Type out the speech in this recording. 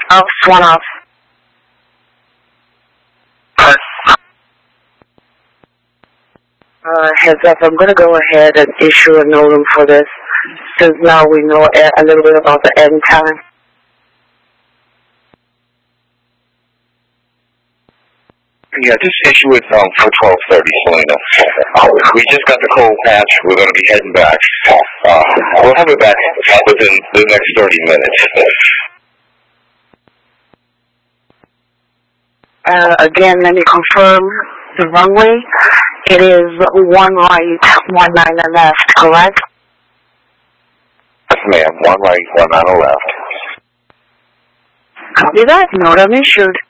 One off. Heads up, I'm going to go ahead and issue a NOTAM for this, since now we know a little bit about the end time. Yeah, just issue it for 12:30, Selena. We just got the cold patch. We're going to be heading back. We'll have it back within the next 30 minutes. Again, let me confirm the runway. It is 1 right, 19 left, correct? Yes, ma'am. 1 right, 19 left. Copy that. NOTAM issued.